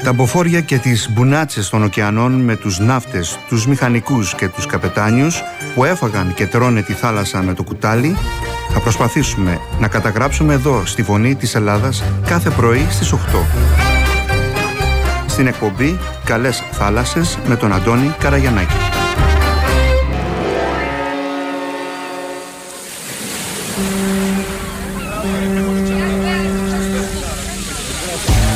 Τα μποφόρια και τις μπουνάτσες των ωκεανών με τους ναύτες, τους μηχανικούς και τους καπετάνιους που έφαγαν και τρώνε τη θάλασσα με το κουτάλι, θα προσπαθήσουμε να καταγράψουμε εδώ στη Φωνή της Ελλάδας κάθε πρωί στις 8. Στην εκπομπή «Καλές θάλασσες» με τον Αντώνη Καραγιαννάκη.